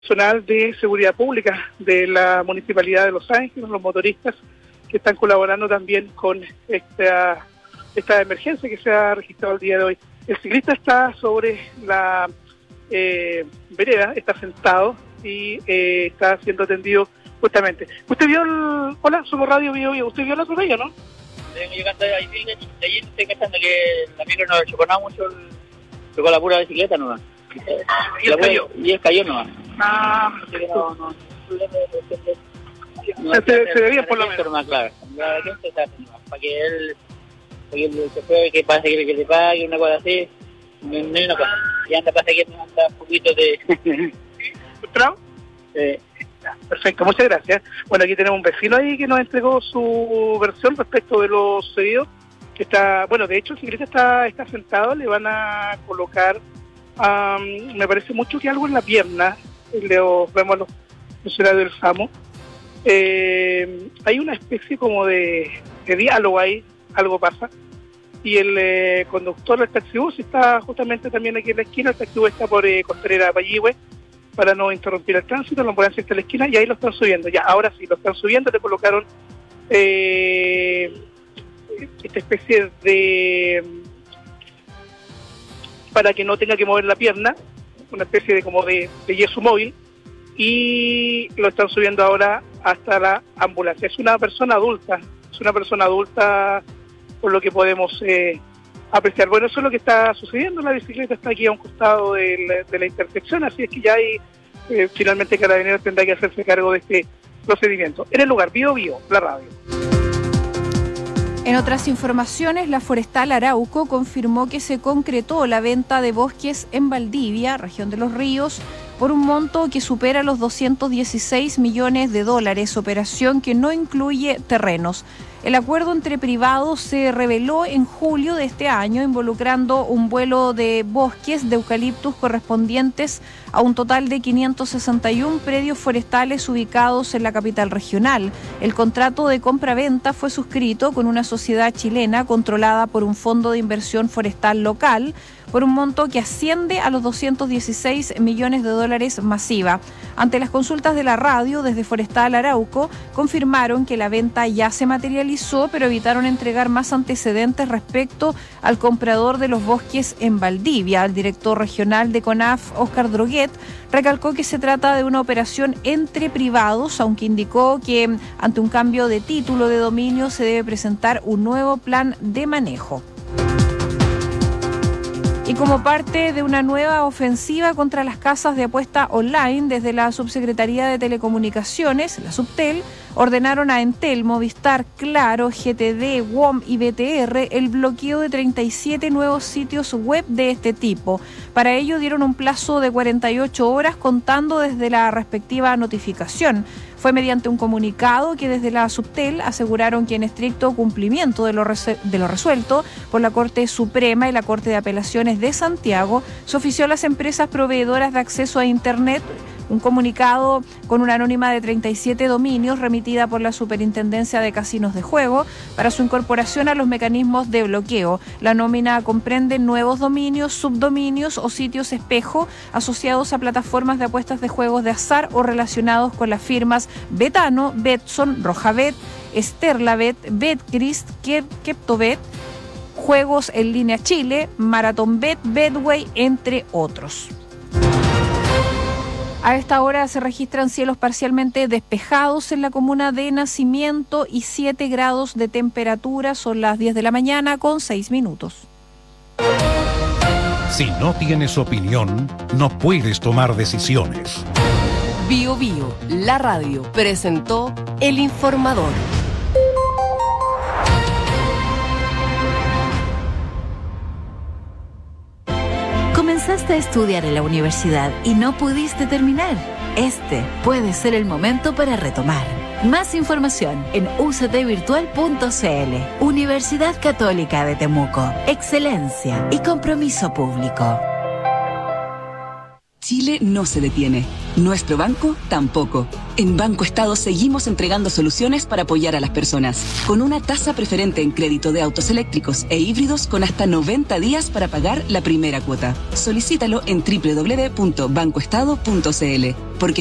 Personal de seguridad pública de la Municipalidad de Los Ángeles, los motoristas que están colaborando también con esta emergencia que se ha registrado el día de hoy. El ciclista está sobre la vereda, está sentado y está siendo atendido justamente. ¿Usted vio Hola, somos Radio Bio Bio. ¿Usted vio el atropello, no? Llegando ahí, estoy cachando que la micro no chocó nada mucho, chocó la pura bicicleta nomás. Y él cayó nomás. Se debía por lo menos. Claro, para que él se puede que pase que le pague una cosa así, no hay una cosa. Y anda pasa que anda un poquito de... ¿Frustrado? Perfecto, muchas gracias. Bueno, aquí tenemos un vecino ahí que nos entregó su versión respecto de lo sucedido. Que está, bueno, de hecho el ciclista está sentado, le van a colocar, me parece mucho que algo en la pierna, vemos los funcionarios del SAMU. Hay una especie como de diálogo ahí, algo pasa. Y el conductor del taxibús está justamente también aquí en la esquina. El taxibús está por Costanera Payihue, para no interrumpir el tránsito. La ambulancia está en la esquina y ahí lo están subiendo. Ya, ahora sí, lo están subiendo. Le colocaron esta especie de... para que no tenga que mover la pierna, una especie de como de yeso móvil, y lo están subiendo ahora hasta la ambulancia. Es una persona adulta por lo que podemos apreciar. Bueno, eso es lo que está sucediendo. La bicicleta está aquí a un costado de la intersección, así es que ya hay, finalmente Carabineros tendrá que hacerse cargo de este procedimiento. En el lugar, Bio Bio, la radio. En otras informaciones, la Forestal Arauco confirmó que se concretó la venta de bosques en Valdivia, región de Los Ríos, por un monto que supera los $216 millones, operación que no incluye terrenos. El acuerdo entre privados se reveló en julio de este año, involucrando un vuelo de bosques de eucaliptus correspondientes a un total de 561 predios forestales ubicados en la capital regional. El contrato de compra-venta fue suscrito con una sociedad chilena controlada por un fondo de inversión forestal local, por un monto que asciende a los $216 millones masiva. Ante las consultas de la radio, desde Forestal Arauco confirmaron que la venta ya se materializó, pero evitaron entregar más antecedentes respecto al comprador de los bosques en Valdivia. El director regional de CONAF, Óscar Droguet, recalcó que se trata de una operación entre privados, aunque indicó que ante un cambio de título de dominio se debe presentar un nuevo plan de manejo. Y como parte de una nueva ofensiva contra las casas de apuesta online, desde la Subsecretaría de Telecomunicaciones, la Subtel, ordenaron a Entel, Movistar, Claro, GTD, WOM y BTR el bloqueo de 37 nuevos sitios web de este tipo. Para ello dieron un plazo de 48 horas contando desde la respectiva notificación. Fue mediante un comunicado que desde la Subtel aseguraron que en estricto cumplimiento de lo resuelto por la Corte Suprema y la Corte de Apelaciones de Santiago, se ofició a las empresas proveedoras de acceso a Internet un comunicado con una anónima de 37 dominios remitida por la Superintendencia de Casinos de Juego para su incorporación a los mecanismos de bloqueo. La nómina comprende nuevos dominios, subdominios o sitios espejo asociados a plataformas de apuestas de juegos de azar o relacionados con las firmas Betano, Betson, Rojabet, Sterlabet, Betcris, Keptobet, Juegos en Línea Chile, Marathonbet, Betway, entre otros. A esta hora se registran cielos parcialmente despejados en la comuna de Nacimiento y 7 grados de temperatura. Son las 10 de la mañana con 6 minutos. Si no tienes opinión, no puedes tomar decisiones. Bio Bio, la radio, presentó El Informador. Comenzaste a estudiar en la universidad y no pudiste terminar. Este puede ser el momento para retomar. Más información en uctvirtual.cl. Universidad Católica de Temuco. Excelencia y compromiso público. Chile no se detiene. Nuestro banco tampoco. En Banco Estado seguimos entregando soluciones para apoyar a las personas, con una tasa preferente en crédito de autos eléctricos e híbridos con hasta 90 días para pagar la primera cuota. Solicítalo en www.bancoestado.cl, porque